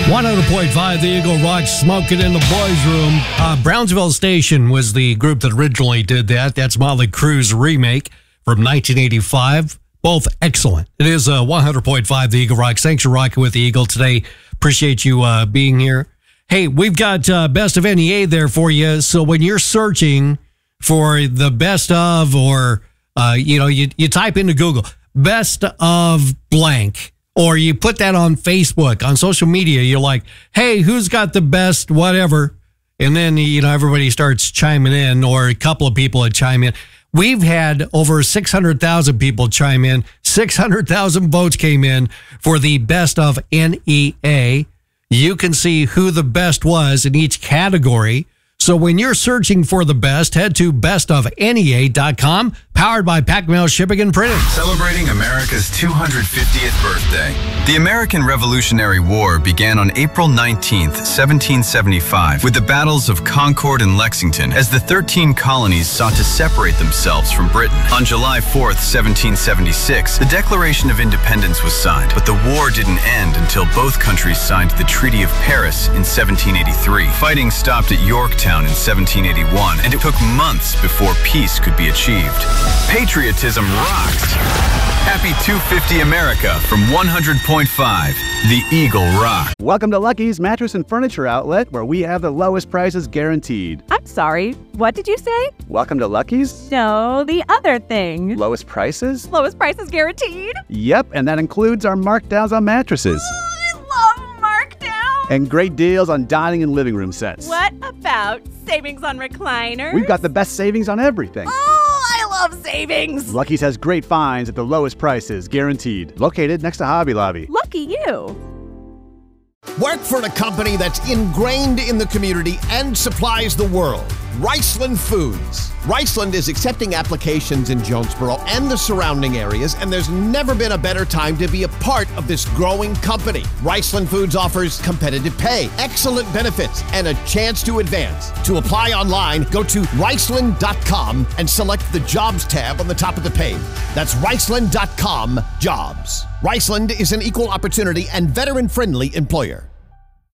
100.5 The Eagle Rock, smoking in the boys' room. Brownsville Station was the group that originally did that. That's Motley Crue's remake from 1985. Both excellent. It is 100.5 The Eagle Rock. Thanks for rocking with the Eagle today. Appreciate you being here. Hey, we've got Best of NEA there for you. So when you're searching for the best of, or, you type into Google, best of blank, or you put that on Facebook, on social media, you're like, hey, who's got the best whatever? And then, everybody starts chiming in, or a couple of people that chime in. We've had over 600,000 people chime in. 600,000 votes came in for the best of NEA. You can see who the best was in each category. So when you're searching for the best, head to bestofnea.com, powered by Pac Mail Shipping and Printing. Celebrating America's 250th birthday. The American Revolutionary War began on April 19th, 1775, with the battles of Concord and Lexington, as the 13 colonies sought to separate themselves from Britain. On July 4th, 1776, the Declaration of Independence was signed, but the war didn't end until both countries signed the Treaty of Paris in 1783. Fighting stopped at Yorktown in 1781, and it took months before peace could be achieved. Patriotism rocks. Happy 250 America from 100.5 The Eagle Rock. Welcome to Lucky's Mattress and Furniture Outlet, where we have the lowest prices guaranteed. I'm sorry, what did you say? Welcome to Lucky's? No, the other thing. Lowest prices? Lowest prices guaranteed? Yep, and that includes our markdowns on mattresses. I love markdown. And great deals on dining and living room sets. What about savings on recliners? We've got the best savings on everything. I love savings. Lucky's has great finds at the lowest prices, guaranteed. Located next to Hobby Lobby. Lucky you. Work for a company that's ingrained in the community and supplies the world. Riceland Foods. Riceland is accepting applications in Jonesboro and the surrounding areas, and there's never been a better time to be a part of this growing company. Riceland Foods offers competitive pay, excellent benefits, and a chance to advance. To apply online, go to Riceland.com and select the Jobs tab on the top of the page. That's Riceland.com Jobs. Riceland is an equal opportunity and veteran-friendly employer.